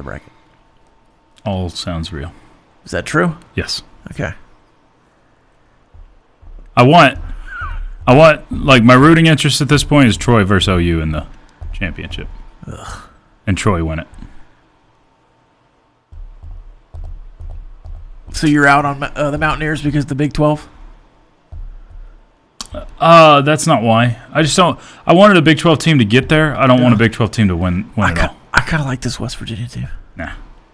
bracket. All sounds real. Is that true? Yes. Okay. I want like my rooting interest at this point is Troy versus OU in the championship. Ugh. And Troy win it. So you're out on the Mountaineers because of the Big 12? That's not why. I just don't. I wanted a Big 12 team to get there. I don't want a Big 12 team to win it all. I kind of like this West Virginia team. Nah.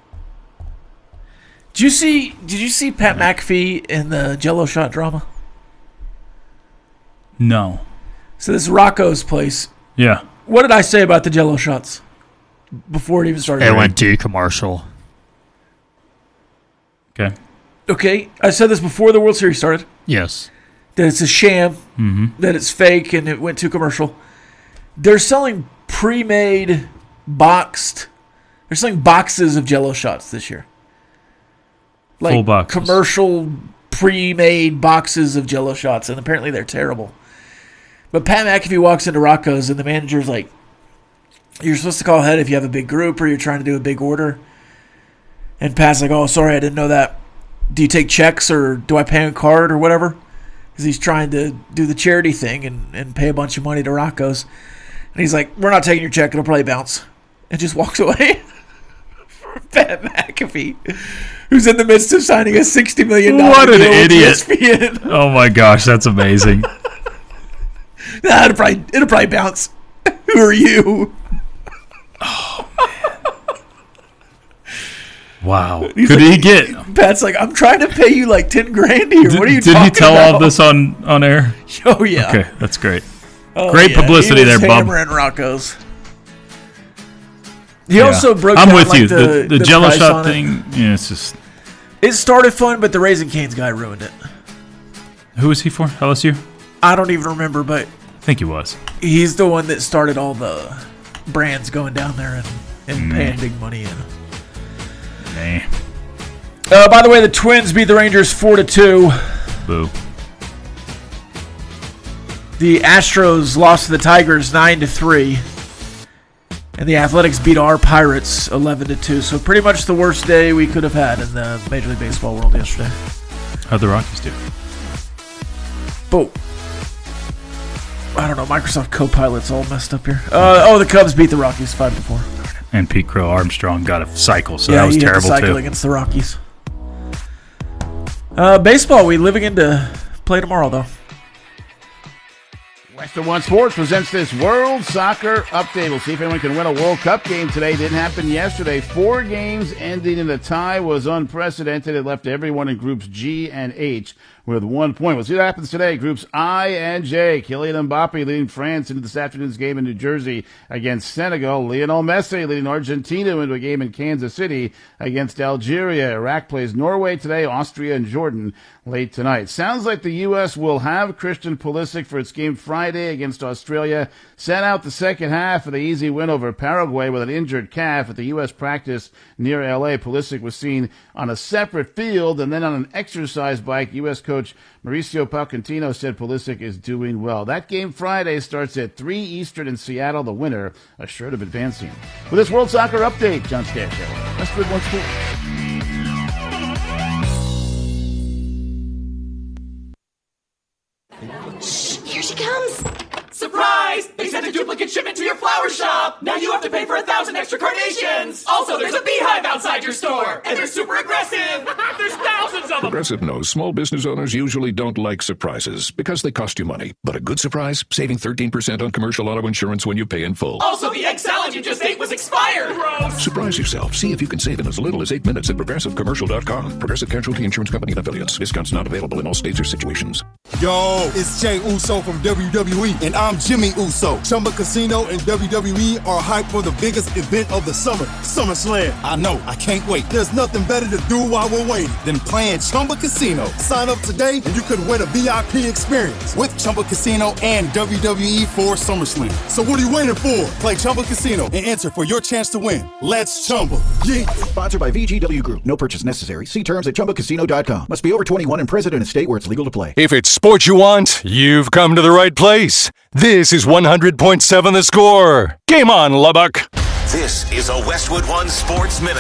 Did you see Pat McAfee in the Jello shot drama? No. So this is Rocco's place. Yeah. What did I say about the Jello shots before it even started? It went to commercial. Okay. Okay, I said this before the World Series started. Yes. That it's a sham, that it's fake, and it went to commercial. They're selling pre-made, boxed. They're selling boxes of Jello shots this year. Like full boxes. Commercial, pre-made boxes of Jello shots, and apparently they're terrible. But Pat McAfee walks into Rocco's, and the manager's like, "You're supposed to call ahead if you have a big group or you're trying to do a big order." And Pat's like, "Oh, sorry, I didn't know that. Do you take checks or do I pay on card or whatever?" Because he's trying to do the charity thing and pay a bunch of money to Rocco's. And he's like, "We're not taking your check. It'll probably bounce." And just walks away. Pat McAfee, who's in the midst of signing a $60 million what an deal with idiot. ESPN. Oh, my gosh. That's amazing. Nah, it'll probably bounce. Who are you? Oh, man. Wow. He's Could like, he get... Pat's like, "I'm trying to pay you like $10,000 here. What are you Did talking he tell about?" all of this on air? Oh, yeah. Okay, that's great. Oh, Great publicity he was there, Bub. hammering Rocco's. He also broke I'm down with like you. The Jello price shot on it. thing, yeah, it's just... It started fun, but the Raising Cane's guy ruined it. Who was he for? LSU? I don't even remember, but I think he was. he's the one that started all the brands going down there and paying big money in. Nah. By the way, the Twins beat the Rangers 4-2. Boo. The Astros lost to the Tigers 9-3. And the Athletics beat our Pirates 11-2. So pretty much the worst day we could have had in the Major League Baseball world yesterday. How'd the Rockies do? But I don't know. Microsoft Copilot's all messed up here. The Cubs beat the Rockies 5-4. And Pete Crow Armstrong got a cycle, so Yeah, that was he hit the terrible cycle too. against the Rockies. Baseball, we living into play tomorrow though. Western One Sports presents this World Soccer Update. We'll see if anyone can win a World Cup game today. Didn't happen yesterday. 4 games ending in a tie was unprecedented. It left everyone in groups G and H with 1 point. We'll see what happens today. Groups I and J. Kylian Mbappe leading France into this afternoon's game in New Jersey against Senegal. Lionel Messi leading Argentina into a game in Kansas City against Algeria. Iraq plays Norway today, Austria and Jordan late tonight. Sounds like the U.S. will have Christian Pulisic for its game Friday against Australia. Sat out the second half of the easy win over Paraguay with an injured calf at the U.S. practice near L.A. Pulisic was seen on a separate field and then on an exercise bike. U.S. coach Mauricio Pochettino said Pulisic is doing well. That game Friday starts at 3 Eastern in Seattle. The winner assured of advancing. With this World Soccer Update, John Stashow, Westwood One Sports. Here she comes. Surprise! They sent a duplicate shipment to your flower shop! Now you have to pay for 1,000 extra carnations! Also, there's a beehive outside your store! And they're super aggressive! There's thousands of them! Progressive knows small business owners usually don't like surprises because they cost you money. But a good surprise? Saving 13% on commercial auto insurance when you pay in full. Also, the egg salad you just ate was expired! Gross! Surprise yourself. See if you can save in as little as 8 minutes at ProgressiveCommercial.com. Progressive Casualty Insurance Company and Affiliates. Discounts not available in all states or situations. Yo, it's Jay Uso from WWE, and I'm Jimmy Uso. Chumba Casino and WWE are hyped for the biggest event of the summer, SummerSlam. I know, I can't wait. There's nothing better to do while we're waiting than playing Chumba Casino. Sign up today and you could win a VIP experience with Chumba Casino and WWE for SummerSlam. So what are you waiting for? Play Chumba Casino and enter for your chance to win. Let's Chumba. Yeah. Sponsored by VGW Group. No purchase necessary. See terms at ChumbaCasino.com. Must be over 21 and present in a state where it's legal to play. If it's sports you want, you've come to the right place. This is 100.7 The Score. Game on, Lubbock. This is a Westwood One Sports Minute.